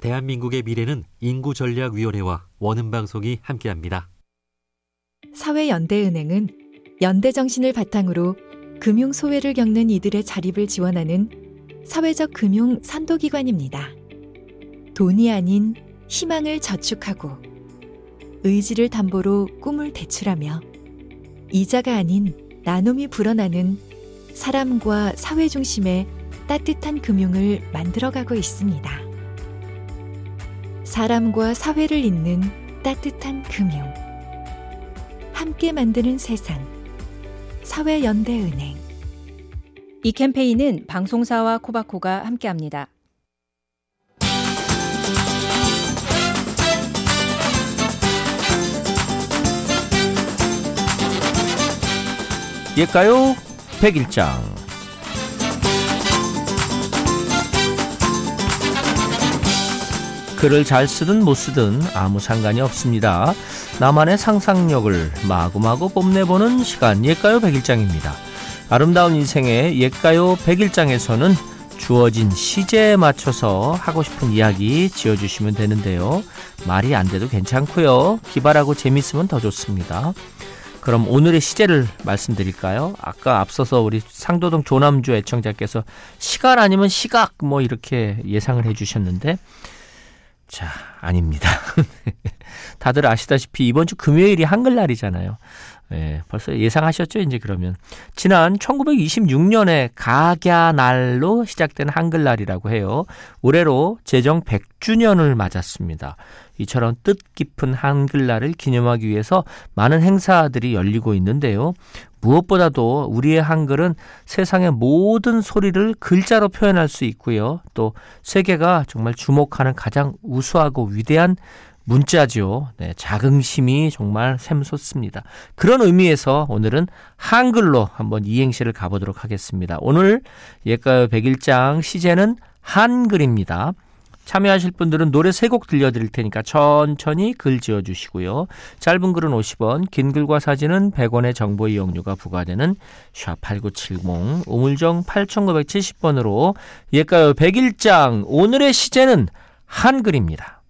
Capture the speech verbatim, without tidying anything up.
대한민국의 미래는 인구전략위원회와 원음방송이 함께합니다. 사회연대은행은 연대정신을 바탕으로 금융소외를 겪는 이들의 자립을 지원하는 사회적 금융 선도기관입니다. 돈이 아닌 희망을 저축하고 의지를 담보로 꿈을 대출하며 이자가 아닌 나눔이 불어나는 사람과 사회 중심의 따뜻한 금융을 만들어가고 있습니다. 사람과 사회를 잇는 따뜻한 금융. 함께 만드는 세상. 사회연대은행. 이 캠페인은 방송사와 코바코가 함께합니다. 옛가요 백일 장. 글을 잘 쓰든 못 쓰든 아무 상관이 없습니다. 나만의 상상력을 마구마구 뽐내보는 시간, 옛가요 백일 장입니다. 아름다운 인생의 옛가요 백일 장에서는 주어진 시제에 맞춰서 하고 싶은 이야기 지어주시면 되는데요. 말이 안 돼도 괜찮고요. 기발하고 재밌으면 더 좋습니다. 그럼 오늘의 시제를 말씀드릴까요? 아까 앞서서 우리 상도동 조남주 애청자께서 시간 아니면 시각 뭐 이렇게 예상을 해주셨는데, 자, 아닙니다. 다들 아시다시피 이번 주 금요일이 한글날이잖아요. 네, 벌써 예상하셨죠? 이제 그러면 지난 천구백이십육 년에 각야날로 시작된 한글날이라고 해요. 올해로 제정 백 주년을 맞았습니다. 이처럼 뜻깊은 한글날을 기념하기 위해서 많은 행사들이 열리고 있는데요. 무엇보다도 우리의 한글은 세상의 모든 소리를 글자로 표현할 수 있고요. 또 세계가 정말 주목하는 가장 우수하고 위대한 문자죠. 네, 자긍심이 정말 샘솟습니다. 그런 의미에서 오늘은 한글로 한번 이행시를 가보도록 하겠습니다. 오늘 옛가요 백일 장 시제는 한글입니다. 참여하실 분들은 노래 세 곡 들려드릴 테니까 천천히 글 지어주시고요. 짧은 글은 오십 원, 긴 글과 사진은 백 원의 정보 이용료가 부과되는 샵 팔구칠공, 우물정 팔구칠공 번으로 옛가요 백일 장, 오늘의 시제는 한글입니다.